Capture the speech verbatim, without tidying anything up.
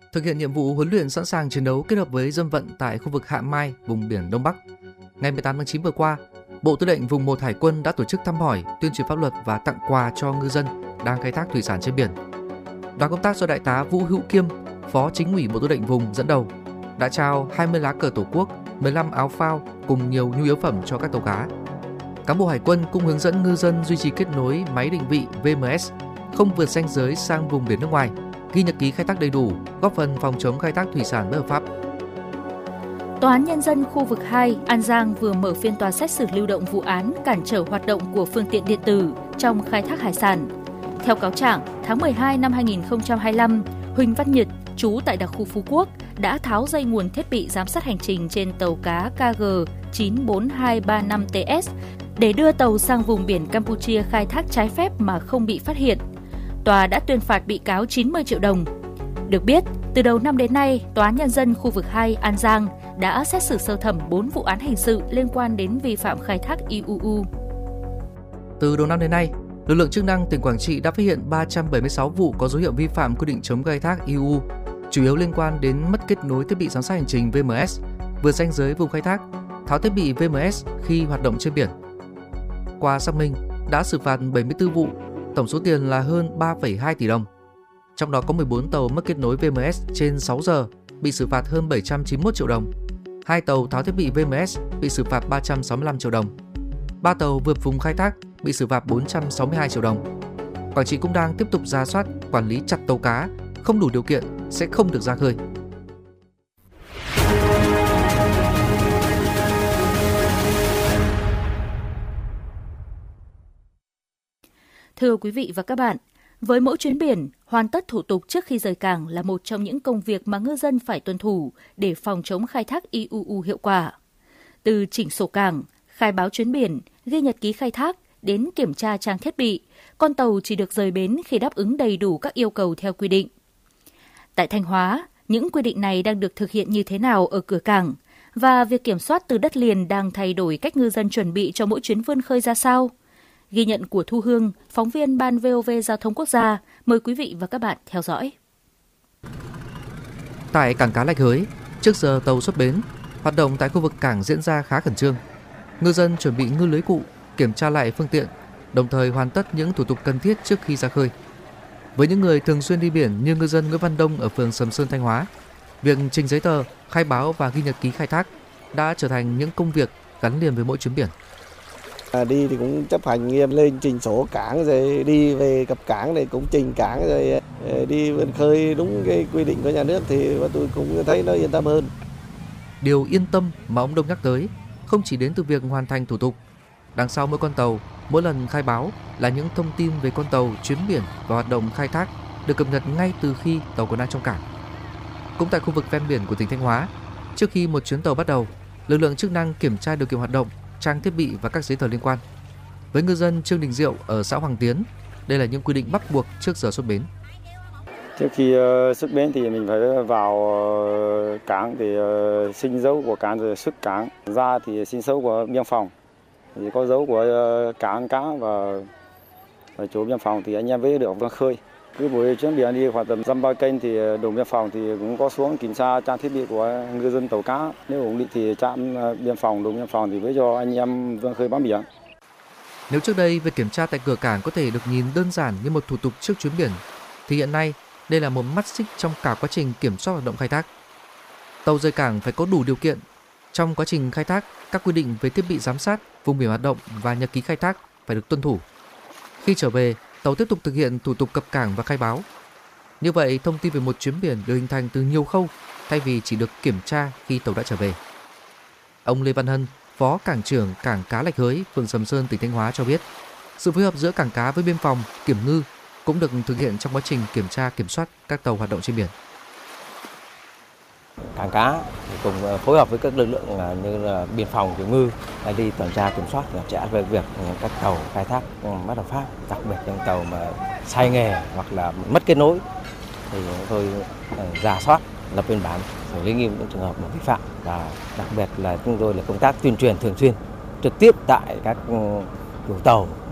thực hiện nhiệm vụ huấn luyện sẵn sàng chiến đấu kết hợp với dân vận tại khu vực Hạ Mai, vùng biển Đông Bắc. Ngày mười tám tháng chín vừa qua, Bộ Tư lệnh Vùng một Hải quân đã tổ chức thăm hỏi, tuyên truyền pháp luật và tặng quà cho ngư dân đang khai thác thủy sản trên biển. Đoàn công tác do Đại tá Vũ Hữu Kiêm, Phó Chính ủy Bộ Tư lệnh Vùng dẫn đầu, đã trao hai mươi lá cờ Tổ quốc, mười lăm áo phao cùng nhiều nhu yếu phẩm cho các tàu cá. Cán bộ Hải quân cũng hướng dẫn ngư dân duy trì kết nối máy định vị vê em ét, không vượt ranh giới sang vùng biển nước ngoài, ghi nhật ký khai thác đầy đủ, góp phần phòng chống khai thác thủy sản bất hợp pháp. Tòa án Nhân dân khu vực hai An Giang vừa mở phiên tòa xét xử lưu động vụ án cản trở hoạt động của phương tiện điện tử trong khai thác hải sản. Theo cáo trạng, tháng mười hai năm hai nghìn không trăm hai mươi lăm, Huỳnh Văn Nhật, trú tại đặc khu Phú Quốc, đã tháo dây nguồn thiết bị giám sát hành trình trên tàu cá K G chín bốn hai ba năm T S để đưa tàu sang vùng biển Campuchia khai thác trái phép mà không bị phát hiện. Tòa đã tuyên phạt bị cáo chín mươi triệu đồng. Được biết, từ đầu năm đến nay, Tòa án Nhân dân khu vực hai An Giang đã xét xử sơ thẩm bốn vụ án hình sự liên quan đến vi phạm khai thác i u u. Từ đầu năm đến nay, lực lượng chức năng tỉnh Quảng Trị đã phát hiện ba trăm bảy mươi sáu vụ có dấu hiệu vi phạm quy định chống khai thác i u u, chủ yếu liên quan đến mất kết nối thiết bị giám sát hành trình vê em ét, vượt ranh giới vùng khai thác, tháo thiết bị vê em ét khi hoạt động trên biển. Qua xác minh, đã xử phạt bảy mươi tư vụ, tổng số tiền là hơn ba phẩy hai tỷ đồng. Trong đó có mười bốn tàu mất kết nối vê em ét trên sáu giờ, bị xử phạt hơn bảy trăm chín mươi mốt triệu đồng. hai tàu tháo thiết bị vê em ét bị xử phạt ba trăm sáu mươi lăm triệu đồng. ba tàu vượt vùng khai thác bị xử phạt bốn trăm sáu mươi hai triệu đồng. Quảng Trị cũng đang tiếp tục rà soát, quản lý chặt tàu cá, không đủ điều kiện sẽ không được ra khơi. Thưa quý vị và các bạn, với mỗi chuyến biển, hoàn tất thủ tục trước khi rời cảng là một trong những công việc mà ngư dân phải tuân thủ để phòng chống khai thác i u u hiệu quả. Từ chỉnh sổ cảng, khai báo chuyến biển, ghi nhật ký khai thác đến kiểm tra trang thiết bị, con tàu chỉ được rời bến khi đáp ứng đầy đủ các yêu cầu theo quy định. Tại Thanh Hóa, những quy định này đang được thực hiện như thế nào ở cửa cảng và việc kiểm soát từ đất liền đang thay đổi cách ngư dân chuẩn bị cho mỗi chuyến vươn khơi ra sao? Ghi nhận của Thu Hương, phóng viên Ban vê o vê Giao thông Quốc gia, mời quý vị và các bạn theo dõi. Tại cảng cá Lạch Hới, trước giờ tàu xuất bến, hoạt động tại khu vực cảng diễn ra khá khẩn trương. Ngư dân chuẩn bị ngư lưới cụ, kiểm tra lại phương tiện, đồng thời hoàn tất những thủ tục cần thiết trước khi ra khơi. Với những người thường xuyên đi biển như ngư dân Nguyễn Văn Đông ở phường Sầm Sơn, Thanh Hóa, việc trình giấy tờ, khai báo và ghi nhật ký khai thác đã trở thành những công việc gắn liền với mỗi chuyến biển. À, đi thì cũng chấp hành nghiêm, lên trình sổ cảng, rồi đi về cập cảng này cũng trình cảng, rồi đi vươn khơi đúng cái quy định của nhà nước thì tôi cũng thấy nó yên tâm hơn. Điều yên tâm mà ông Đông nhắc tới không chỉ đến từ việc hoàn thành thủ tục. Đằng sau mỗi con tàu, mỗi lần khai báo là những thông tin về con tàu, chuyến biển và hoạt động khai thác được cập nhật ngay từ khi tàu còn đang trong cảng. Cũng tại khu vực ven biển của tỉnh Thanh Hóa, trước khi một chuyến tàu bắt đầu, lực lượng chức năng kiểm tra điều kiện hoạt động, trang thiết bị và các giấy tờ liên quan. Với ngư dân Trương Đình Diệu ở xã Hoàng Tiến, đây là những quy định bắt buộc trước giờ xuất bến. Trước khi uh, xuất bến thì mình phải vào uh, cảng thì uh, xin dấu của cảng rồi xuất cảng, ra thì xin dấu của biên phòng. Thì có dấu của uh, cảng cá và, và chỗ biên phòng thì anh em mới được vươn khơi. Cứ buổi chuyến biển đi khoảng tầm dăm ba kênh thì đồn biên phòng thì cũng có xuống kiểm tra trang thiết bị của ngư dân tàu cá. Nếu ổn định thì trạm biên phòng, đồn biên phòng thì mới cho anh em vươn khơi bám biển. Nếu trước đây việc kiểm tra tại cửa cảng có thể được nhìn đơn giản như một thủ tục trước chuyến biển, thì hiện nay đây là một mắt xích trong cả quá trình kiểm soát hoạt động khai thác. Tàu rời cảng phải có đủ điều kiện. Trong quá trình khai thác, các quy định về thiết bị giám sát, vùng biển hoạt động và nhật ký khai thác phải được tuân thủ. Khi trở về, tàu tiếp tục thực hiện thủ tục cập cảng và khai báo. Như vậy, thông tin về một chuyến biển được hình thành từ nhiều khâu thay vì chỉ được kiểm tra khi tàu đã trở về. Ông Lê Văn Hân, Phó Cảng trưởng Cảng cá Lạch Hới, phường Sầm Sơn, tỉnh Thanh Hóa cho biết, sự phối hợp giữa cảng cá với biên phòng, kiểm ngư cũng được thực hiện trong quá trình kiểm tra kiểm soát các tàu hoạt động trên biển. Cảng cá cùng phối hợp với các lực lượng như là biên phòng, kiểm ngư đi tuần tra kiểm soát chặt chẽ về việc các tàu khai thác bất hợp pháp, đặc biệt những tàu mà sai nghề hoặc là mất kết nối thì chúng tôi rà soát, lập biên bản, xử lý nghiêm những trường hợp vi phạm và đặc biệt là chúng tôi là công tác tuyên truyền thường xuyên trực tiếp tại các chủ tàu